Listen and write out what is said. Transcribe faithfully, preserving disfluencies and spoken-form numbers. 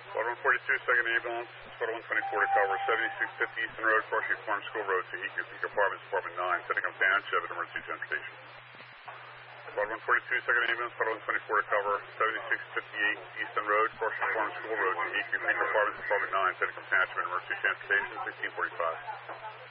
Squad one forty-two, second ambulance, Squad one twenty-four to cover, seventy-six fifty Eastern Road, Parshey Farm School Road, Tahiti, Peak Apartments, Apartment nine, Seneca Township, at emergency transportation. Squad one forty-two, second ambulance, Squad one twenty-four to cover, seventy-six fifty-eight Eastern Road, Parshey Farm School Road, Tahiti, Peak Apartments, Apartment nine, Seneca Township, at emergency transportation, sixteen forty-five.